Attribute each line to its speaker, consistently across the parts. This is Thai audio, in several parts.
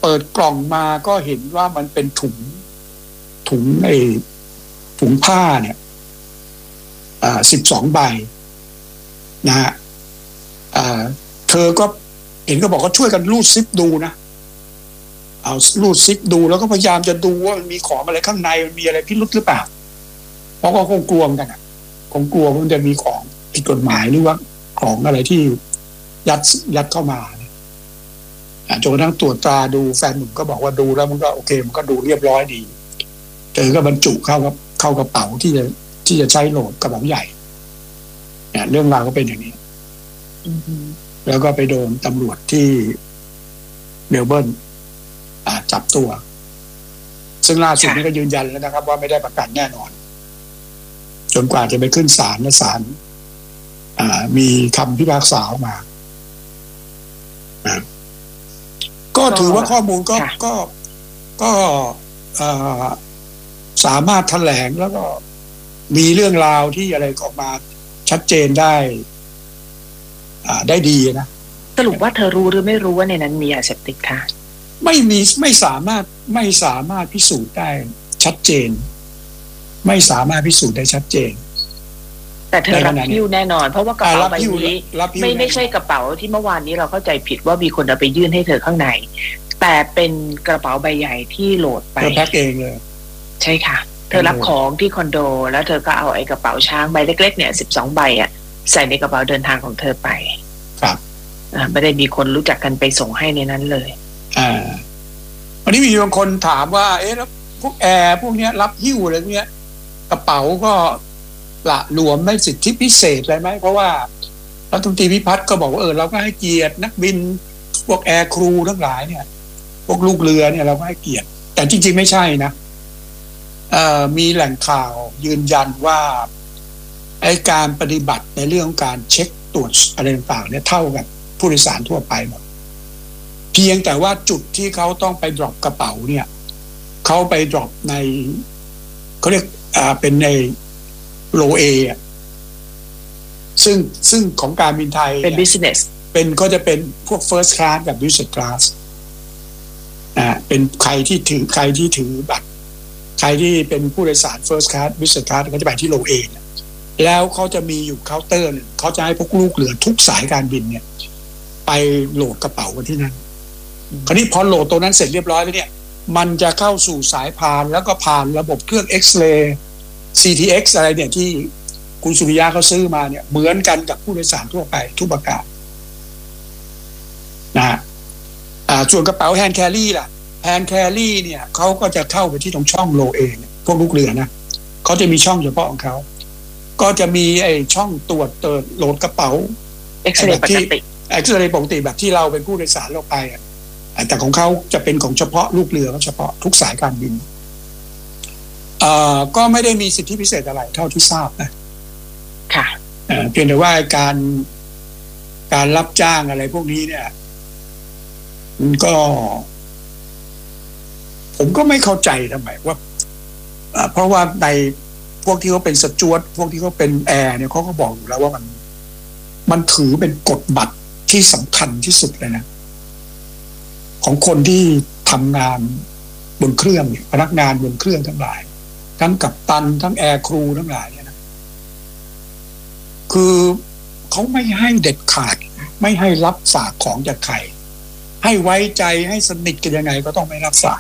Speaker 1: เปิดกล่องมาก็เห็นว่ามันเป็นถุงถุงผ้าเนี่ย12 ใบนะฮะเธอก็เห็นก็บอกว่าช่วยกันรูดซิปดูนะเอารูดซิปดูแล้วก็พยายามจะดูว่ามันมีของอะไรข้างในมันมีอะไรพิรุธหรือเปล่าเพราะก็คงกลัวกันอ่ะคงกลัวมันจะมีของผิดกฎหมายหรือว่าของอะไรที่ยัดเข้ามาจนกระทั่งตรวจตราดูแฟนหนุ่มก็บอกว่าดูแล้วมันก็โอเคมันก็ดูเรียบร้อยดีเธอก็บรรจุเข้ากระเป๋าที่จะใช้โหลดกระเป๋าใหญ่เนี่ยเรื่องราวก็เป็นอย่างนี้แล้วก็ไปโดนตำรวจที่เมลเบิร์นจับตัวซึ่งล่าสุดนี้ก็ยืนยันแล้วนะครับว่าไม่ได้ประกันแน่นอนจนกว่าจะไปขึ้นศาลและศาลมีคำพิพากษาออกมาก็ถือว่าข้อมูลก็สามารถแถลงแล้วก็มีเรื่องราวที่อะไรออกมาชัดเจนได้ดีนะ
Speaker 2: สรุปว่าเธอรู้หรือไม่รู้ว่าในนั้นมียาเสพติดค่ะ
Speaker 1: ไม่สามารถพิสูจน์ได้ชัดเจนไม่สามารถพิสูจน์ได้ชัดเจน
Speaker 2: แต่เธอรับหิ้วแน่นอนเพราะว่ากระเป๋าใบนี้ไม่ใช่กระเป๋าที่เมื่อวานนี้เราเข้าใจผิดว่ามีคนเอาไปยื่นให้เธอข้างในแต่เป็นกระเป๋าใบใหญ่ที่โหลดไป
Speaker 1: เธอแพ็คเองเลย
Speaker 2: ใช่ค่ะเธอรับของที่คอนโดแล้วเธอก็เอาไอ้กระเป๋าช้างใบเล็กๆเนี่ย12 ใบใส่ในกระเป๋าเดินทางของเธอไป
Speaker 1: ครับ
Speaker 2: ไม่ได้มีคนรู้จักกันไปส่งให้ในนั้นเลย
Speaker 1: วันนี้มีบางคนถามว่าแล้วพวกแอร์พวกนี้รับหิ้วอะไรพวกนี้กระเป๋าก็ละหลวมไม่สิทธิพิเศษอะไรไหมเพราะว่ารัฐมนตรีพิพัฒน์ก็บอกว่าเราก็ให้เกียรตินักบินพวกแอร์ครูทั้งหลายเนี่ยพวกลูกเรือเนี่ยเราก็ให้เกียรติแต่จริงๆไม่ใช่นะมีแหล่งข่าวยืนยันว่าไอ้การปฏิบัติในเรื่องของการเช็คตรวจอะไรต่างๆเนี่ยเท่ากับผู้โดยสารทั่วไปหมดเพียงแต่ว่าจุดที่เขาต้องไปดรอปกระเป๋าเนี่ยเขาไปดรอปในเขาเรียกเป็นในโลเอซึ่งของการบินไทย
Speaker 2: เป็น business
Speaker 1: เป็นก็จะเป็นพวก first class กับ business class เป็นใครที่ถือบัตรใครที่เป็นผู้โดยสาร first class business class ก็จะไปที่โลเอแล้วเขาจะมีอยู่เคาน์เตอร์นึงเขาจะให้พวกลูกเรือทุกสายการบินเนี่ยไปโหลดกระเป๋ากันที่นั่นคราวนี้พอโหลดตัวนั้นเสร็จเรียบร้อยแล้วเนี่ยมันจะเข้าสู่สายพานแล้วก็ผ่านระบบเครื่องเอ็กซเรย์ CTX อะไรเนี่ยที่คุณสุริยะเขาซื้อมาเนี่ยเหมือนกันกับผู้โดยสารทั่วไปทุกประการนะฮะส่วนกระเป๋าแฮนด์แครี่ล่ะแฮนด์แครี่เนี่ยเขาก็จะเข้าไปที่ตรงช่องโลเอพวกลูกเรือนะเขาจะมีช่องเฉพาะของเขาก็จะมีไอ้ช่องตรวจโหลดกระเป๋า
Speaker 2: เอ็กซเรย์ปกติ
Speaker 1: แบบที่เราเป็นผู้โดยสารเราไปแต่ของเขาจะเป็นของเฉพาะลูกเรือเฉพาะทุกสายการบินก็ไม่ได้มีสิทธิพิเศษอะไรเท่าที่ทราบนะ
Speaker 2: ค่ะ
Speaker 1: เพียงแต่ว่าการรับจ้างอะไรพวกนี้เนี่ยมันก็ผมก็ไม่เข้าใจทำไมว่าเพราะว่าในพวกที่เขาเป็นสจ๊วตพวกที่เขาเป็นแอร์เนี่ยเขาก็บอกอยู่แล้วว่ามันถือเป็นกฎบัตรที่สำคัญที่สุดเลยนะของคนที่ทำงานบนเครื่องพนักงานบนเครื่องทั้งหลายทั้งกัปตันทั้งแอร์ครูทั้งหลายเนี่ยนะคือเขาไม่ให้เด็ดขาดไม่ให้รับฝากของจากใครให้ไว้ใจให้สนิทกันยังไงก็ต้องไม่รับฝาก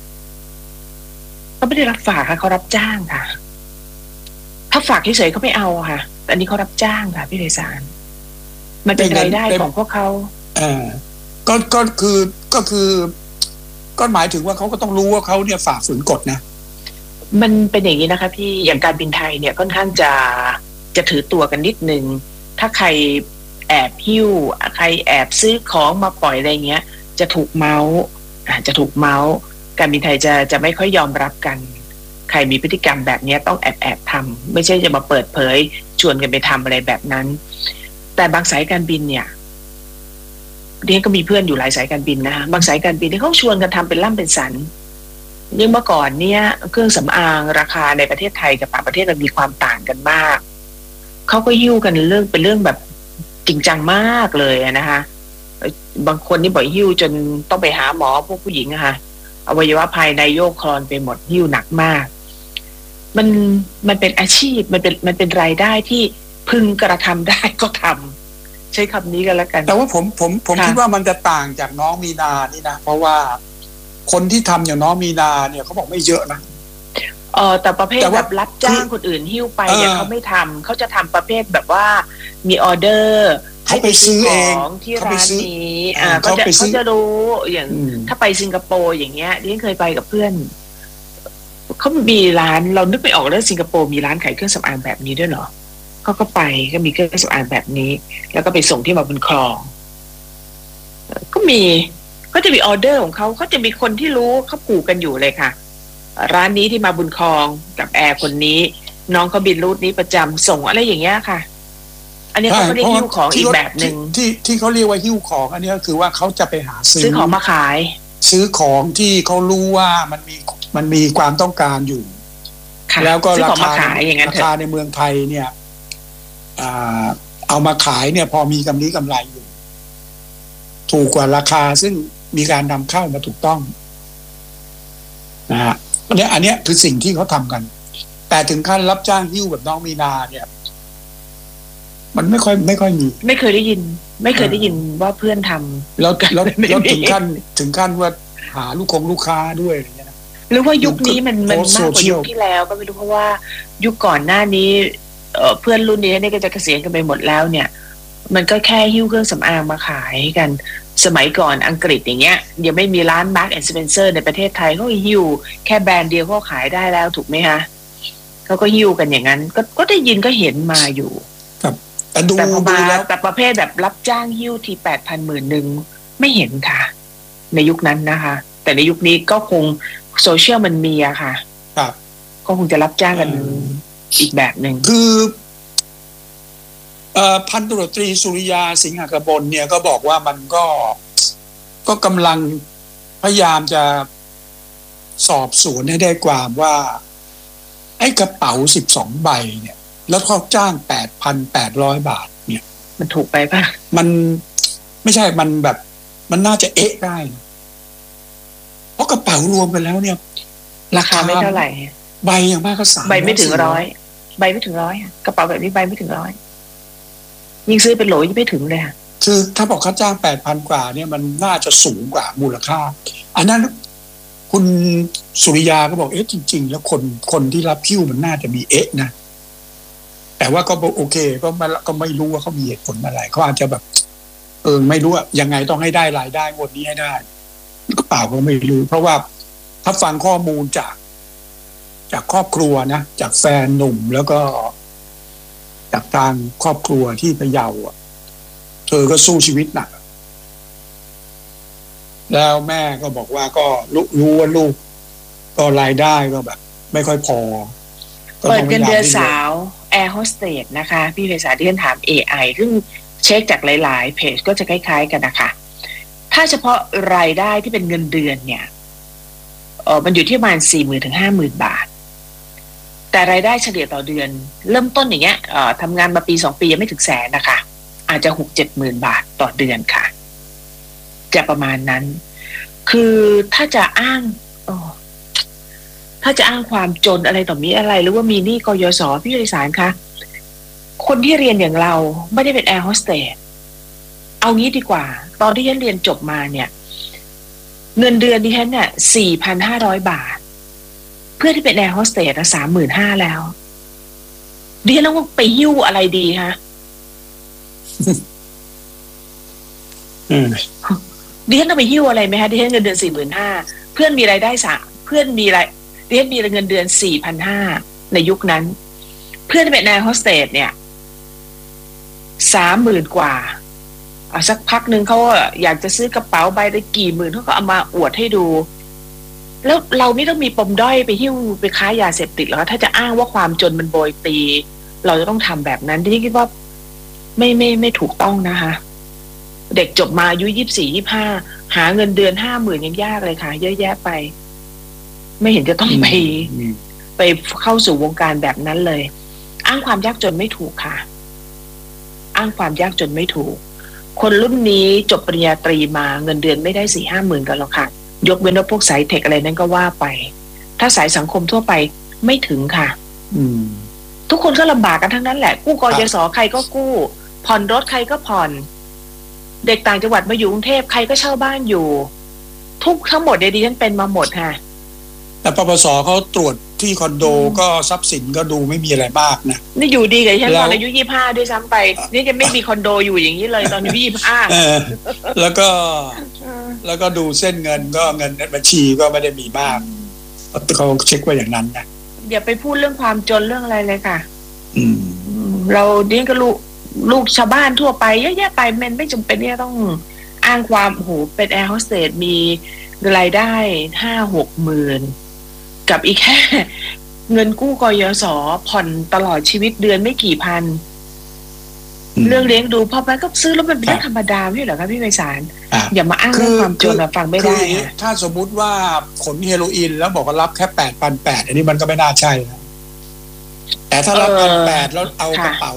Speaker 2: เขาไม่ได้รับฝากค่ะเขารับจ้างค่ะถ้าฝากเฉยๆเขาไม่เอาค่ะแต่อันนี้เขารับจ้างค่ะพี่เดชานมันเป็นรายได้ของพวกเขา
Speaker 1: ก็คือหมายถึงว่าเขาก็ต้องรู้ว่าเขาเนี่ยฝ่าฝืนกฎนะ
Speaker 2: มันเป็นอย่างนี้นะคะพี่อย่างการบินไทยเนี่ยค่อนข้างจะถือตัวกันนิดนึงถ้าใครแอบหิ้วใครแอบซื้อของมาปล่อยอะไรเงี้ยจะถูกเมาส์การบินไทยจะไม่ค่อยยอมรับกันใครมีพฤติกรรมแบบนี้ต้องแอบทำไม่ใช่จะมาเปิดเผยชวนกันไปทำอะไรแบบนั้นแต่บางสายการบินเนี่ยเรียนก็มีเพื่อนอยู่หลายสายการบินนะบางสายการบินที่เขาชวนกันทำเป็นล่ำเป็นสันเมื่อก่อนเนี่ยเครื่องสำอางราคาในประเทศไทยกับต่างประเทศมันมีความต่างกันมากเขาก็หิ้วกันเป็นเรื่องแบบจริงจังมากเลยนะคะบางคนนี่บ่อยหิ้วจนต้องไปหาหมอพวกผู้หญิงอะค่ะอวัยวะภายในโยกคลอนไปหมดหิ้วหนักมากมันมันเป็นอาชีพมันเป็นรายได้ที่พึงกระทำได้ก็ทำใช้คำนี้กันแล้วกัน
Speaker 1: แต่ว่าผมคิดว่ามันจะต่างจากน้องมีนานี่นะเพราะว่าคนที่ทำอย่างน้องมีนาเนี่ยเขาบอกไม่เยอะนะ
Speaker 2: แต่ประเภทแบบรับจ้างคนอื่นหิ้วไปเนี่ยเขาไม่ทำเขาจะทำประเภทแบบว่ามีออเดอร์
Speaker 1: เขาไปซื้อเอง
Speaker 2: ที่ร้านนี้เขาจะรู้อย่างถ้าไปสิงคโปร์อย่างเงี้ยที่เคยไปกับเพื่อนเขามีร้านเรานึกไม่ออกเลยสิงคโปร์มีร้านขายเครื่องสำอางแบบนี้ด้วยเหรอเขาก็ไปก็มีเครื่องสำอางแบบนี้แล้วก็ไปส่งที่มาบนคลองก็มีเขาจะมีออเดอร์ของเขาจะมีคนที่รู้เขาผูกกันอยู่เลยค่ะร้านนี้ที่มาบุญคลองกับแอร์คนนี้น้องเขาบินรูทนี้ประจำส่งอะไรอย่างเงี้ยค่ะอันนี้เขาเรียกหิ้วของอีกแบบหนึ่ง
Speaker 1: ที่เขาเรียกว่าหิ้วของอันนี้ก็คือว่าเขาจะไปหาซื้
Speaker 2: อของมาขาย
Speaker 1: ซื้อของที่เขารู้ว่ามันมีความต้องการอยู่แล้วก็ราคาในเมืองไทยเนี่ยเอามาขายเนี่ยพอมีกำไรอยู่ถูกกว่าราคาซึ่งมีการนำเข้ามาถูกต้องนะฮะอันนี้คือสิ่งที่เขาทำกันแต่ถึงขั้นรับจ้างหิ้วแบบน้องมีนาเนี่ยมันไม่ค่อยมี
Speaker 2: ไม่เคยได้ยินว่าเพื่อนทำ
Speaker 1: แล้วถึงขั้นว่าหาลูกค้าด้วยอะไรเงี้ยนะ
Speaker 2: หรือว่ายุคนี้มันมากกว่ายุคที่แล้วก็ไม่รู้เพราะว่ายุคก่อนหน้านี้เพื่อนรุ่นนี้ก็จะเกษียณกันไปหมดแล้วเนี่ยมันก็แค่หิ้วเครื่องสำอางมาขายกันสมัยก่อนอังกฤษอย่างเงี้ยยังไม่มีร้าน Marks and Spencer ในประเทศไทยเขาหิ้วแค่แบรนด์เดียวเขาขายได้แล้วถูกไหมคะเขาก็หิ้วกันอย่างนั้นก็ได้ยินก็เห็นมาอยู่แต่พอมาแต่ประเภทแบบรับจ้างหิ้วที 8,000 10,000ไม่เห็นค่ะในยุคนั้นนะคะแต่ในยุคนี้ก็คงโซเชียลมันมีอะค่ะ
Speaker 1: ครับ
Speaker 2: ก็คงจะรับจ้างกันอีกแบบหนึ่ง
Speaker 1: คือพันตำรวจตรีสุริยาสิงหกบลเนี่ยก็บอกว่ามันก็กำลังพยายามจะสอบสวนให้ได้ความว่าไอ้กระเป๋า12ใบเนี่ยแล้วเขาจ้าง 8,800 บาทเนี่ย
Speaker 2: มันถูกไปป่ะ
Speaker 1: มันไม่ใช่มันแบบมันน่าจะเอ๊ะได้เพราะกระเป๋ารวมกันแล้วเนี่ย
Speaker 2: ราคาไม่เท่าไหร่
Speaker 1: ใบอย่างมากก็300
Speaker 2: ใบไม่ถึง100ใบไม่ถึง100กระเป๋าแบบนี้ใบไม่ถึง100ยิ่งซื้อเป็นโหลยิ่งไม่ถึงเลยค่ะ
Speaker 1: คือถ้าบอกค่าจ้าง 8,000 กว่าเนี่ยมันน่าจะสูงกว่ามูลค่าอันนั้นคุณสุริยาก็บอกจริงๆแล้วคนที่รับหิ้วมันน่าจะมีนะแต่ว่าก็โอเคก็ไม่รู้ว่าเขามีเหตุผลอะไรเขาอาจจะแบบไม่รู้ว่ายังไงต้องให้ได้รายได้งวดนี้ให้ได้ก็เปล่าก็ไม่รู้เพราะว่าถ้าฟังข้อมูลจากครอบครัวนะจากแฟนหนุ่มแล้วก็จากทางครอบครัวที่พะเยาเธอก็สู้ชีวิตหนักแล้วแม่ก็บอกว่าก็รู้ว่าลูกก็รายได้ก็แบบไม่ค่อยพอ
Speaker 2: เปิดเงินเดือนสาวแอร์โฮสเตสนะคะพี่เภสัชที่ถาม AI ซึ่งเช็คจากหลายๆเพจก็จะคล้ายๆกันนะคะถ้าเฉพาะรายได้ที่เป็นเงินเดือนเนี่ยมันอยู่ที่ประมาณ 40,000 ถึง 50,000 บาทแต่รายได้เฉลี่ยต่อเดือนเริ่มต้นอย่างเงี้ยทำงานมาปี2ปียังไม่ถึงแสนนะคะอาจจะ 6-7 หมื่นบาทต่อเดือนค่ะจะประมาณนั้นคือถ้าจะอ้างความจนอะไรต่อมีอะไรหรือว่ามีหนี้กยศพี่บริษัทคะคนที่เรียนอย่างเราไม่ได้เป็นแอร์โฮสเตสเอางี้ดีกว่าตอนที่ฉันเรียนจบมาเนี่ยเงินเดือนดิฉันเนี่ย 4,500 บาทเพื่อที่เป็นแอร์โฮสเตส 35,000 แล้วดิฉันต้องไปหิ้วอะไรดีคะดิฉันต้องไปหิ้วอะไรไหมคะดิฉันเงินเดือน 45,000 เพื่อนมีรายได้เพื่อนมีดิฉันมีเงินเดือน 4,500 ในยุคนั้นเพื่อนที่เป็นแอร์โฮสเตสเนี่ย 30,000 กว่าสักพักนึงเขาอยากจะซื้อกระเป๋าใบละกี่หมื่นเขาก็เอามาอวดให้ดูแล้วเราไม่ต้องมีปมด้อยไปหิ้วไปค้ายาเสพติดหรอกถ้าจะอ้างว่าความจนมันโบยตีเราจะต้องทำแบบนั้นที่คิดว่าไม่ถูกต้องนะคะเด็กจบมาอายุ 24-25 หาเงินเดือน 50,000 ยังยากเลยค่ะเยอะแยะไปไม่เห็นจะต้องไปเข้าสู่วงการแบบนั้นเลยอ้างความยากจนไม่ถูกค่ะอ้างความยากจนไม่ถูกคนรุ่นนี้จบปริญญาตรีมาเงินเดือนไม่ได้4-5 หมื่นกันหรอกค่ะยกเว้นว่าพวกสายเทคอะไรนั้นก็ว่าไปถ้าสายสังคมทั่วไปไม่ถึงค่ะทุกคนก็ลำบากกันทั้งนั้นแหละกู้กยศใครก็กู้ผ่อนรถใครก็ผ่อนเด็กต่างจังหวัดมาอยู่กรุงเทพใครก็เช่าบ้านอยู่ทุกทั้งหมดดิฉันเป็นมาหมดค่ะ
Speaker 1: แต่ปปสเขาตรวจที่คอนโดก็ทรัพย์สินก็ดูไม่มีอะไรมากนะ
Speaker 2: นี่อยู่ดีกับฉันตอนอายุ25ด้วยซ้ำไปนี่จะไม่มีคอนโดอยู่อย่างนี้เลยตอนอายุ25
Speaker 1: แล้วก็ดูเส้นเงินก็เงินในบัญชีก็ไม่ได้มีมากเขาเช็คไว้อย่างนั้นนะ
Speaker 2: อย่าไปพูดเรื่องความจนเรื่องอะไรเลยค่ะเราเนี่ยก็ลูกชาวบ้านทั่วไปเยอะแยะไปมันไม่จำเป็นที่จะต้องอ้างความโอ้โหเป็นแอร์โฮสเตสมีรายได้5-6 หมื่นกับอีกแค่เงินกู้กยศผ่อนตลอดชีวิตเดือนไม่กี่พันเรื่องเลี้ยงดูพ่อแม่ก็ซื้อแล้วมันเป็นเรื่องธรรมดาไม่ใช่เหรอคะพี่ไพศาลอย่ามาอ้างเรื่องความจนฟังไม่ได้
Speaker 1: ถ้าสมมุติว่าขนเฮโรอีนแล้วบอกว่ารับแค่8,800อันนี้มันก็ไม่น่าใช่นะแต่ถ้ารับ1,800แล้วเอากระเป๋า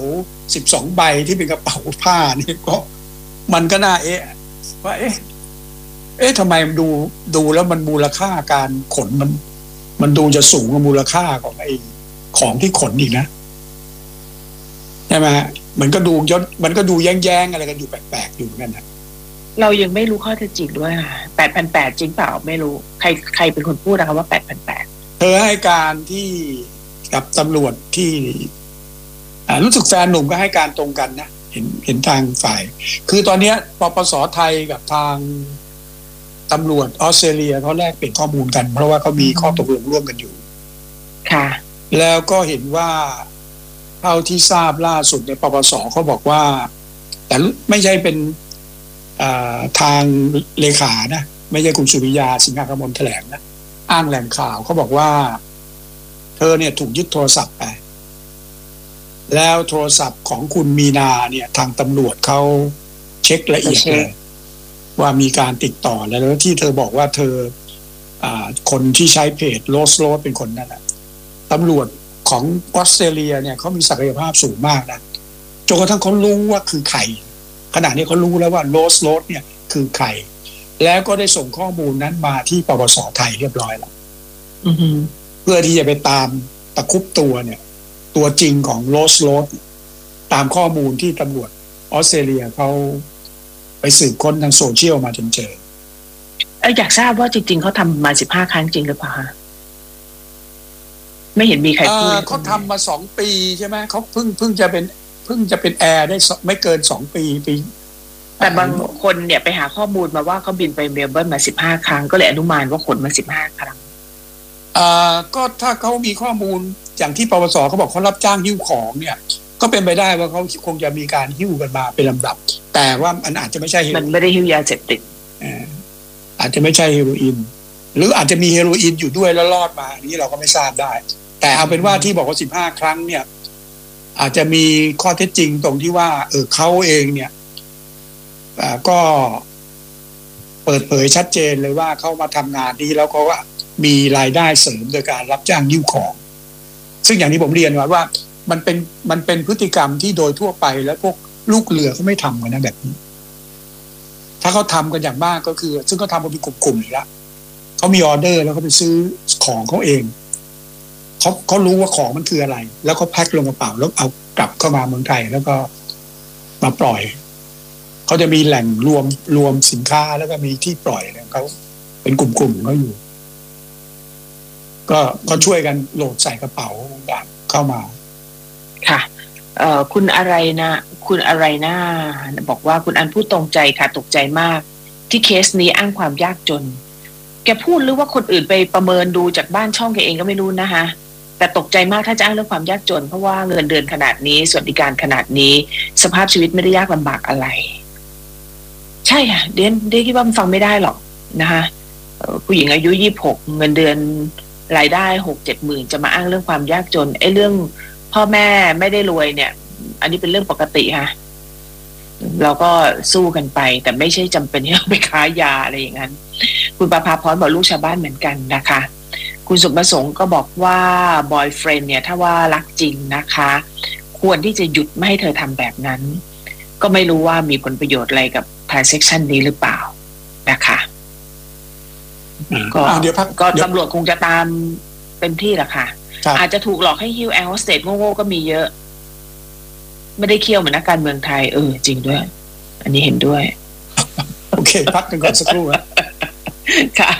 Speaker 1: 12 ใบที่เป็นกระเป๋าผ้านี่ก็มันก็น่าว่าทำไมดูแล้วมันมูลค่าการขนมันดูจะสูงกว่ามูลค่าของไอ้ของที่ขนอีกนะใช่ไหมมันก็ดูแย้งๆอะไรกันอยู่แปลกๆอยู่นั่นนะ
Speaker 2: เรายังไม่รู้ข้อเท็จจริงด้วยค่ะ8,800จริงเปล่าไม่รู้ใครเป็นคนพูดนะคะว่า8,800
Speaker 1: เธอให้การที่กับตำรวจที่รู้สึกแฟนหนุ่มก็ให้การตรงกันนะเห็นทางฝ่ายคือตอนนี้ปปสไทยกับทางตำรวจออสเตรเลียเขาแลกเปลี่ยนข้อมูลกันเพราะว่าเขามีข้อตกลงร่วมกันอยู่
Speaker 2: ค่ะ
Speaker 1: แล้วก็เห็นว่าเท่าที่ทราบล่าสุดในปปสเขาบอกว่าแต่ไม่ใช่เป็นทางเลขานะไม่ใช่คุณสุริยาสิงหกมลแถลงนะอ้างแหล่งข่าวเขาบอกว่าเธอเนี่ยถูกยึดโทรศัพท์ไปแล้วโทรศัพท์ของคุณมีนาเนี่ยทางตำรวจเขาเช็คละเอียดเลยว่ามีการติดต่อแล้วที่เธอบอกว่าเธอคนที่ใช้เพจโลสโลดเป็นคนนั่นแหละตำรวจของออสเตรเลียเนี่ยเขามีศักยภาพสูงมากนะจนกระทั่งเขารู้ว่าคือใครขณะนี้เขารู้แล้วว่าโลสโลดเนี่ยคือใครแล้วก็ได้ส่งข้อมูลนั้นมาที่ปปสไทยเรียบร้อยแล้วเพื่อที่จะไปตามตะคุบตัวเนี่ยตัวจริงของโลสโลดตามข้อมูลที่ตำรวจออสเตรเลียเขาไปสืบค้นทางโซเชียลมาจนเจอ
Speaker 2: อยากทราบว่าจริงๆเขาทำมา15 ครั้งจริงหรือเปล่าคะไม่เห็นมีใครพูด
Speaker 1: เขาทำมา2 ปีใช่ไหมเขาเพิ่งจะเป็นแอร์ได้ไม่เกิน2 ปี
Speaker 2: แต่บางคนเนี่ยไปหาข้อมูลมาว่าเขาบินไปเมลเบิร์นมา15 ครั้งก็เลยอนุมานว่าขนมา15 ครั้ง
Speaker 1: ก็ถ้าเขามีข้อมูลอย่างที่ปปสเขาบอกเขารับจ้างหิ้วของเนี่ยก็เป็นไปได้ว่าเขาคงจะมีการหิ้วกันมาเป็นลำดับแต่ว่ามันอาจจะไม่ใช่
Speaker 2: มันไม่ได้หิ้วยาเสพติด
Speaker 1: อาจจะไม่ใช่เฮโรอีนหรืออาจจะมีเฮโรอีนอยู่ด้วยแล้วรอดมาอันนี้เราก็ไม่ทราบได้แต่เอาเป็นว่าที่บอกว่า15 ครั้งเนี่ยอาจจะมีข้อเท็จจริงตรงที่ว่าเขาเองเนี่ยก็เปิดเผยชัดเจนเลยว่าเขามาทำงานนี้แล้วก็ว่ามีรายได้เสริมโดยการรับจ้างหิ้วของซึ่งอย่างที่ผมเรียนว่ามันเป็นพฤติกรรมที่โดยทั่วไปแล้วพวกลูกเรือเขาไม่ทำกันนะแบบนี้ถ้าเขาทำกันอย่างมากก็คือซึ่งเขาทำกันเป็นกลุ่มๆอยู่แล้วเขามีออเดอร์แล้วเขาไปซื้อของเขาเองเขารู้ว่าของมันคืออะไรแล้วเขาแพ็คลงกระเป๋าแล้วเอากลับเข้ามาเมืองไทยแล้วก็มาปล่อยเขาจะมีแหล่งรวมสินค้าแล้วก็มีที่ปล่อยเขาเป็นกลุ่มๆเขาอยู่ก็ช่วยกันโหลดใส่กระเป๋าแบบเข้ามา
Speaker 2: ค่ะคุณอะไรนะบอกว่าคุณอันพูดตรงใจค่ะตกใจมากที่เคสนี้อ้างความยากจนแกพูดหรือว่าคนอื่นไปประเมินดูจากบ้านช่องแกเองก็ไม่รู้นะคะแต่ตกใจมากถ้าจะอ้างเรื่องความยากจนเพราะว่าเงินเดือนขนาดนี้สวัสดิการขนาดนี้สภาพชีวิตไม่ได้ยากลำบากอะไรใช่ค่ะเดนคิดว่ามันฟังไม่ได้หรอกนะคะผู้หญิงอายุ26เงินเดือนรายได้ 6-7 หมื่นจะมาอ้างเรื่องความยากจนไอ้เรื่องพ่อแม่ไม่ได้รวยเนี่ยอันนี้เป็นเรื่องปกติค่ะเราก็สู้กันไปแต่ไม่ใช่จำเป็นที่ต้องไปค้ายาอะไรอย่างนั้นคุณประภาพรบอกลูกชาวบ้านเหมือนกันนะคะคุณสุประสงค์ก็บอกว่าบอยเฟรนด์เนี่ยถ้าว่ารักจริงนะคะควรที่จะหยุดไม่ให้เธอทำแบบนั้นก็ไม่รู้ว่ามีผลประโยชน์อะไรกับ transaction นี้หรือเปล่านะคะ
Speaker 1: เดี๋ยวพัก
Speaker 2: ก็ตำรวจคงจะตามเต็มที่แหละค่ะอาจจะถูกหลอกให้ฮิวแอร์โฮสเตสโง่ๆก็มีเยอะไม่ได้เคี่ยวเหมือนนักการเมืองไทยจริงด้วยอันนี้เห็นด้วย
Speaker 1: โอเคพักกันก่อนสักครู่
Speaker 2: ค่ะ